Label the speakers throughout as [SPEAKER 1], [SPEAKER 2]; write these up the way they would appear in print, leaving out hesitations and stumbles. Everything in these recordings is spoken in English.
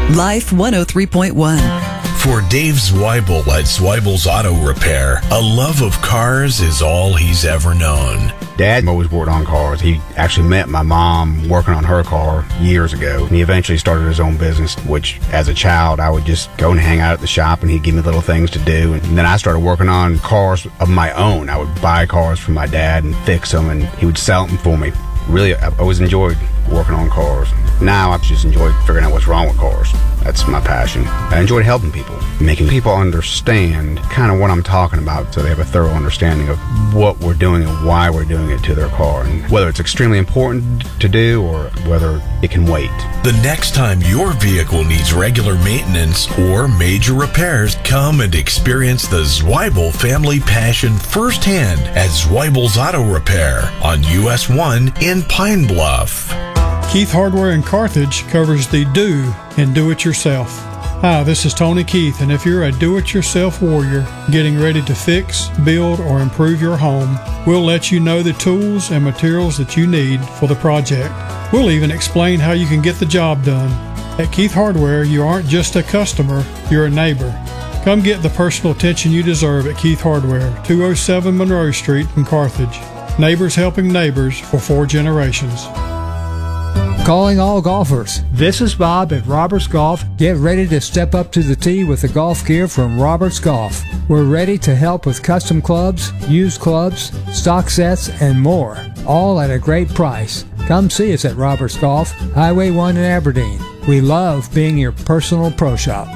[SPEAKER 1] Life 103.1.
[SPEAKER 2] For Dave Zweibel at Zweibel's Auto Repair, a love of cars is all he's ever known.
[SPEAKER 3] Dad always worked on cars. He actually met my mom working on her car years ago. He eventually started his own business, which as a child I would just go and hang out at the shop and he'd give me little things to do. And then I started working on cars of my own. I would buy cars from my dad and fix them, and he would sell them for me. Really, I always enjoyed working on cars. Now I just enjoy figuring out what's wrong with cars. That's my passion. I enjoyed helping people, making people understand kind of what I'm talking about so they have a thorough understanding of what we're doing and why we're doing it to their car, and whether it's extremely important to do or whether it can wait.
[SPEAKER 2] The next time your vehicle needs regular maintenance or major repairs, come and experience the Zweibel family passion firsthand at Zweibel's Auto Repair on US 1 in Pine Bluff.
[SPEAKER 4] Keith Hardware in Carthage covers the do and do-it-yourself. Hi, this is Tony Keith, and if you're a do-it-yourself warrior getting ready to fix, build, or improve your home, we'll let you know the tools and materials that you need for the project. We'll even explain how you can get the job done. At Keith Hardware, you aren't just a customer, you're a neighbor. Come get the personal attention you deserve at Keith Hardware, 207 Monroe Street in Carthage. Neighbors helping neighbors for 4 generations.
[SPEAKER 5] Calling all golfers.
[SPEAKER 6] This is Bob at Roberts Golf.
[SPEAKER 5] Get ready to step up to the tee with the golf gear from Roberts Golf. We're ready to help with custom clubs, used clubs, stock sets, and more. All at a great price. Come see us at Roberts Golf, Highway 1 in Aberdeen. We love being your personal pro shop.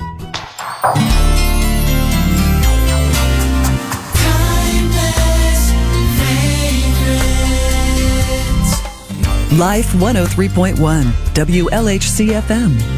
[SPEAKER 1] Life 103.1 WLHC FM.